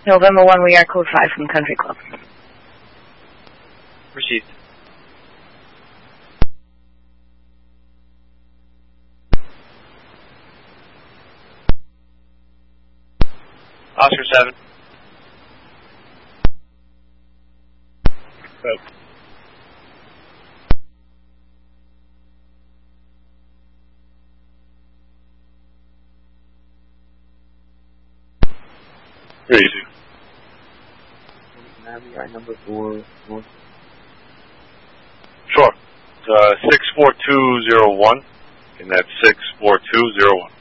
November 1, we are code 5 from Country Club. Received. Oscar 7. Right. Crazy. Navigate number 4 north. Sure. 64201, and that's 64201.